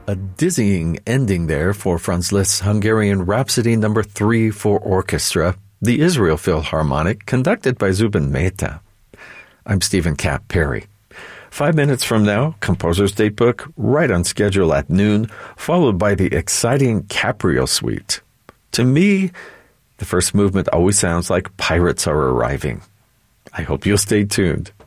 A dizzying ending there for Franz Liszt's Hungarian Rhapsody No. 3 for orchestra, the Israel Philharmonic, conducted by Zubin Mehta. I'm Stephen Kapp Perry. 5 minutes from now, Composer's Datebook, right on schedule at noon, followed by the exciting Capriel Suite. To me, the first movement always sounds like pirates are arriving. I hope you'll stay tuned.